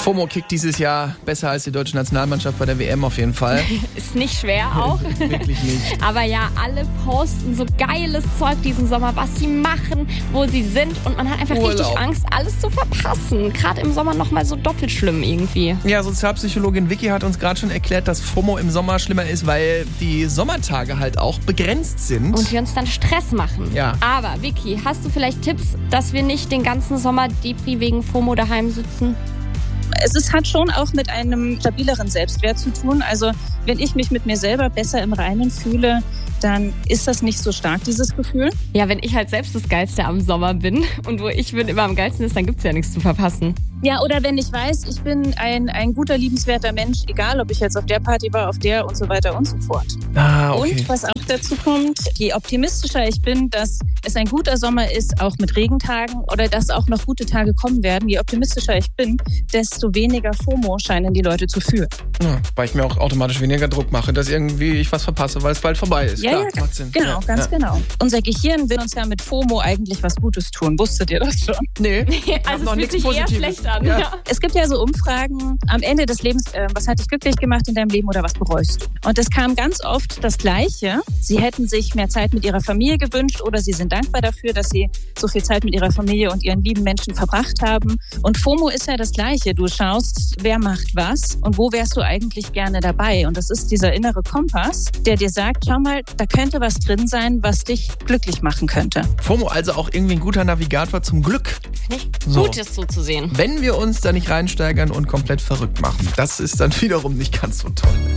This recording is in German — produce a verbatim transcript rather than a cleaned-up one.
FOMO kickt dieses Jahr besser als die deutsche Nationalmannschaft bei der W M auf jeden Fall. Ist nicht schwer auch. Wirklich nicht. Aber ja, alle posten so geiles Zeug diesen Sommer, was sie machen, wo sie sind. Und man hat einfach Urlaub. richtig Angst, alles zu verpassen. Gerade im Sommer nochmal so doppelt schlimm irgendwie. Ja, Sozialpsychologin Vicky hat uns gerade schon erklärt, dass FOMO im Sommer schlimmer ist, weil die Sommertage halt auch begrenzt sind. Und wir uns dann Stress machen. Ja. Aber Vicky, hast du vielleicht Tipps, dass wir nicht den ganzen Sommer Depri wegen FOMO daheim sitzen? Es ist, hat schon auch mit einem stabileren Selbstwert zu tun. Also wenn ich mich mit mir selber besser im Reinen fühle, dann ist das nicht so stark, dieses Gefühl. Ja, wenn ich halt selbst das Geilste am Sommer bin und wo ich bin immer am geilsten ist, dann gibt's ja nichts zu verpassen. Ja, oder wenn ich weiß, ich bin ein, ein guter, liebenswerter Mensch, egal ob ich jetzt auf der Party war, auf der und so weiter und so fort. Ah, okay. Und was auch dazu kommt, je optimistischer ich bin, dass es ein guter Sommer ist, auch mit Regentagen oder dass auch noch gute Tage kommen werden, je optimistischer ich bin, desto weniger FOMO scheinen die Leute zu fühlen. Ja, weil ich mir auch automatisch weniger Druck mache, dass irgendwie ich was verpasse, weil es bald vorbei ist. Ja, Klar, ja, macht Sinn. genau, Ja, ganz ja. genau. Unser Gehirn will uns ja mit FOMO eigentlich was Gutes tun. Wusstet ihr das schon? Nee, ich hab Also noch es fühlt nichts sich eher Positives. schlecht an. Ja. Ja. Es gibt ja so Umfragen am Ende des Lebens, äh, was hat dich glücklich gemacht in deinem Leben oder was bereust du? Und es kam ganz oft das Gleiche. Sie hätten sich mehr Zeit mit ihrer Familie gewünscht oder sie sind dankbar dafür, dass sie so viel Zeit mit ihrer Familie und ihren lieben Menschen verbracht haben. Und FOMO ist ja das Gleiche. Du schaust, wer macht was und wo wärst du eigentlich gerne dabei? Und das ist dieser innere Kompass, der dir sagt, schau mal, da könnte was drin sein, was dich glücklich machen könnte. FOMO also auch irgendwie ein guter Navigator zum Glück. Nicht So. Gutes so zu sehen. Wenn wir uns da nicht reinsteigern und komplett verrückt machen. Das ist dann wiederum nicht ganz so toll.